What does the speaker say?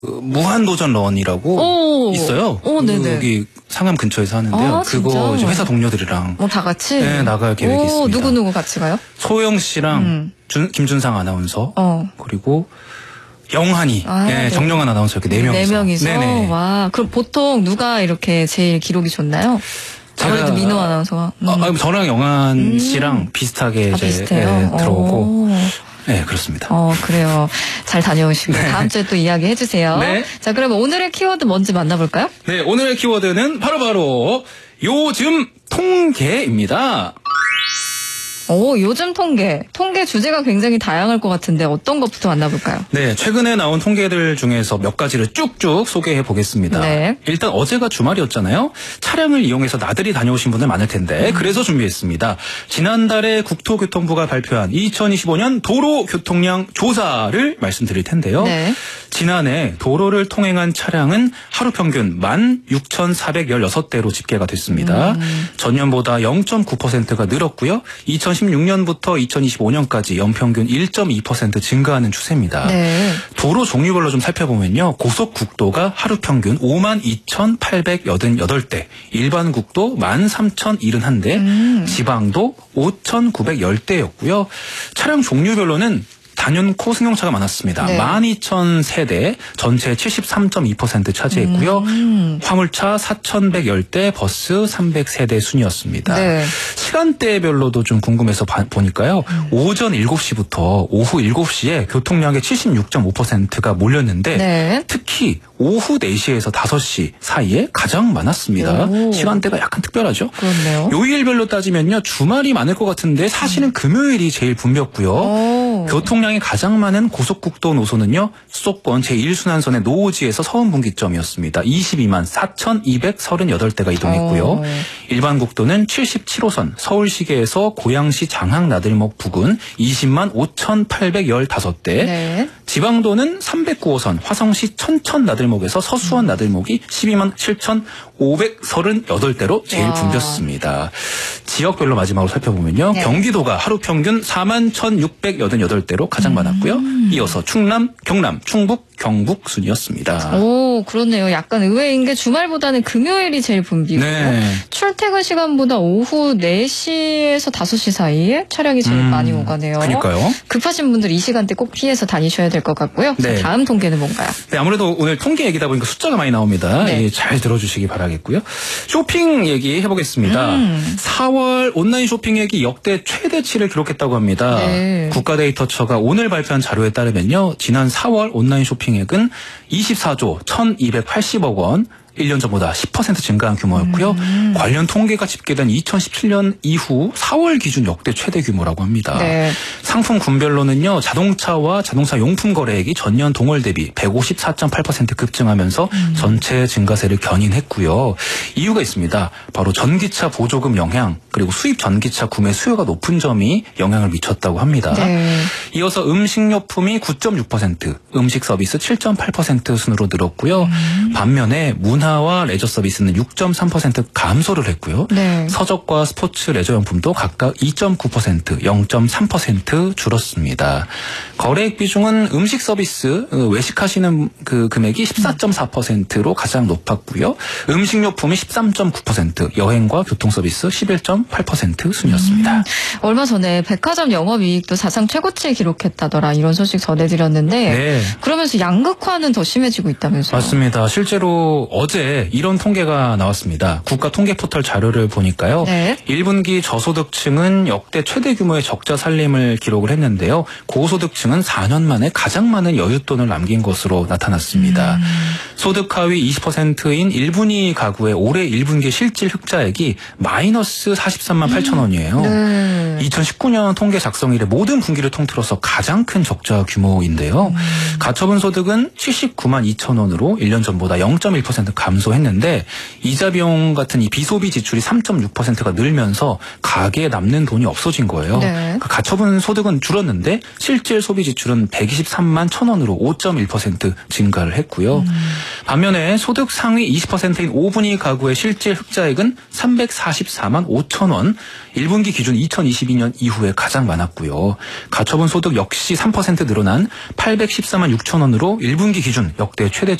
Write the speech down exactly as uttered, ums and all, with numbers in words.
그 무한도전런이라고 오. 있어요. 오, 네네. 여기 상암 근처에서 하는데요. 아, 그거 이제 회사 동료들이랑 뭐 다 같이? 네, 나갈 계획이 오, 있습니다. 누구 누구 같이 가요? 소영 씨랑 음. 준, 김준상 아나운서 어. 그리고 영환이, 아, 네, 네. 정영환 아나운서 이렇게 네 명이서. 네 명이서. 네네. 와, 그럼 보통 누가 이렇게 제일 기록이 좋나요? 아무래도 제가- 민호 아나운서가. 음. 아, 아니, 저랑 영환 음. 씨랑 비슷하게 아, 이제 비슷해요? 예, 들어오고. 오. 네, 그렇습니다. 어, 그래요. 잘 다녀오시고 다음 주에 또 이야기 해주세요. 네. 자, 그럼 오늘의 키워드 뭔지 만나볼까요? 네, 오늘의 키워드는 바로바로 요즘 통계입니다. 오, 요즘 통계. 통계 주제가 굉장히 다양할 것 같은데 어떤 것부터 만나볼까요? 네, 최근에 나온 통계들 중에서 몇 가지를 쭉쭉 소개해 보겠습니다. 네. 일단 어제가 주말이었잖아요. 차량을 이용해서 나들이 다녀오신 분들 많을 텐데 음. 그래서 준비했습니다. 지난달에 국토교통부가 발표한 이천이십오 년 도로교통량 조사를 말씀드릴 텐데요. 네. 지난해 도로를 통행한 차량은 하루 평균 만 육천사백십육 대로 집계가 됐습니다. 음. 전년보다 영 점 구 퍼센트가 늘었고요. 이천십육 년부터 이천이십오 년까지 연평균 일 점 이 퍼센트 증가하는 추세입니다. 네. 도로 종류별로 좀 살펴보면요. 고속국도가 하루 평균 오만 이천팔백팔십팔 대, 일반 국도 만 삼천칠십일 대, 음. 지방도 오천구백십 대였고요. 차량 종류별로는 단연코 승용차가 많았습니다. 네. 만 이천 세대, 전체 칠십삼 점 이 퍼센트 차지했고요. 음. 화물차 사천백십 대, 버스 삼백 세대 순이었습니다. 네. 시간대별로도 좀 궁금해서 봐- 보니까요. 음. 오전 일곱 시부터 오후 일곱 시에 교통량의 칠십육 점 오 퍼센트가 몰렸는데 네. 특히 오후 네 시에서 다섯 시 사이에 가장 많았습니다. 오. 시간대가 약간 특별하죠. 그렇네요. 요일별로 따지면요. 주말이 많을 것 같은데 사실은 금요일이 제일 붐볐고요. 오. 교통량이 가장 많은 고속국도 노선은요. 수도권 제일 순환선의 노오지에서 서운분기점이었습니다. 이십이만 사천이백삼십팔 대가 이동했고요. 오. 일반 국도는 칠십칠 호선 서울시계에서 고양시 장항 나들목 부근 이십만 오천팔백십오 대, 네. 지방도는 삼백구 호선 화성시 천천 나들목에서 서수원 나들목이 십이만 칠천오백삼십팔 대로 제일 와. 붐볐습니다. 지역별로 마지막으로 살펴보면요. 네. 경기도가 하루 평균 사만 천육백팔십팔 대로 가장 많았고요. 이어서 충남, 경남, 충북, 경북 순이었습니다. 오, 그렇네요. 약간 의외인 게 주말보다는 금요일이 제일 붐비고 네. 출퇴근 시간보다 오후 네 시에서 다섯 시 사이에 차량이 제일 음, 많이 오가네요. 그러니까요. 급하신 분들 이 시간대 꼭 피해서 다니셔야 될 것 같고요. 네. 자, 다음 통계는 뭔가요? 네, 아무래도 오늘 통계 얘기다 보니까 숫자가 많이 나옵니다. 네. 예, 잘 들어주시기 바라겠고요. 쇼핑 얘기 해보겠습니다. 음. 사월 온라인 쇼핑액이 역대 최대치를 기록했다고 합니다. 네. 국가데이터처가 오늘 발표한 자료에 따르면요. 지난 사월 온라인 쇼핑액은 이십사조 천이백팔십억 원, 일 년 전보다 십 퍼센트 증가한 규모였고요. 음. 관련 통계가 집계된 이천십칠 년 이후 사월 기준 역대 최대 규모라고 합니다. 네. 상품 군별로는요. 자동차와 자동차 용품 거래액이 전년 동월 대비 백오십사 점 팔 퍼센트 급증하면서 음. 전체 증가세를 견인했고요. 이유가 있습니다. 바로 전기차 보조금 영향 그리고 수입 전기차 구매 수요가 높은 점이 영향을 미쳤다고 합니다. 네. 이어서 음식료품이 구 점 육 퍼센트, 음식 서비스 칠 점 팔 퍼센트 순으로 늘었고요. 음. 반면에 문화와 레저 서비스는 육 점 삼 퍼센트 감소를 했고요. 네. 서적과 스포츠 레저용품도 각각 이 점 구 퍼센트, 영 점 삼 퍼센트 줄었습니다. 거래액 비중은 음식 서비스, 외식하시는 그 금액이 십사 점 사 퍼센트로 가장 높았고요. 음식료품이 십삼 점 구 퍼센트, 여행과 교통 서비스 십일 점 팔 퍼센트 순이었습니다. 음, 얼마 전에 백화점 영업이익도 사상 최고치 기록했다더라 이런 소식 전해드렸는데 네. 그러면서 양극화는 더 심해지고 있다면서요? 맞습니다. 실제로 어제 이런 통계가 나왔습니다. 국가 통계 포털 자료를 보니까요. 네. 일 분기 저소득층은 역대 최대 규모의 적자 살림을 기록을 했는데요. 고소득층은 사 년 만에 가장 많은 여윳돈을 남긴 것으로 나타났습니다. 음. 소득 하위 이십 퍼센트인 일 분위 가구의 올해 일 분기 실질 흑자액이 마이너스 사십삼만 팔천 원이에요. 네. 이천십구 년 통계 작성 이래 모든 분기를 통틀어서 가장 큰 적자 규모인데요. 음. 가처분 소득은 칠십구만 이천 원으로 일 년 전보다 영 점 일 퍼센트 감소했는데 이자 비용 같은 이 비소비 지출이 삼 점 육 퍼센트가 늘면서 가게에 남는 돈이 없어진 거예요. 네. 그러니까 가처분 소득은 줄었는데 실질 소비 지출은 백이십삼만 천 원으로 오 점 일 퍼센트 증가를 했고요. 음. 반면에 소득 상위 이십 퍼센트인 오 분위 가구의 실질 흑자액은 삼백사십사만 오천 원, 일 분기 기준 이천이십이 년 이후에 가장 많았고요. 가처분 소득 역시 삼 퍼센트 늘어난 팔백십사만 육천 원으로 일 분기 기준 역대 최대